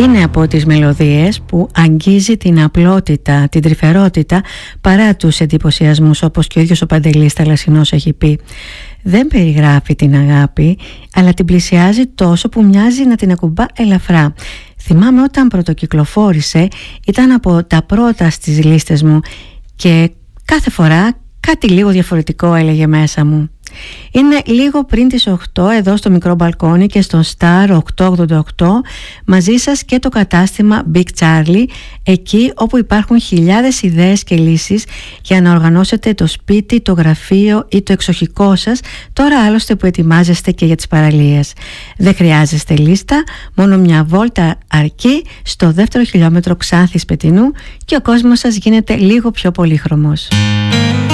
Είναι από τις μελωδίες που αγγίζει την απλότητα, την τρυφερότητα παρά τους εντυπωσιασμούς, όπως και ο ίδιος ο Παντελής Θαλασσινός έχει πει. Δεν περιγράφει την αγάπη, αλλά την πλησιάζει τόσο που μοιάζει να την ακουμπά ελαφρά. Θυμάμαι όταν πρωτοκυκλοφόρησε, ήταν από τα πρώτα στις λίστες μου και κάθε φορά κάτι λίγο διαφορετικό έλεγε μέσα μου. Είναι λίγο πριν τις 8 εδώ στο μικρό μπαλκόνι και στον Star 888 μαζί σας και το κατάστημα Big Charlie, εκεί όπου υπάρχουν χιλιάδες ιδέες και λύσεις για να οργανώσετε το σπίτι, το γραφείο ή το εξοχικό σας, τώρα άλλωστε που ετοιμάζεστε και για τις παραλίες. Δεν χρειάζεστε λίστα, μόνο μια βόλτα αρκεί στο δεύτερο χιλιόμετρο Ξάνθης Πετινού και ο κόσμος σας γίνεται λίγο πιο πολύχρωμος.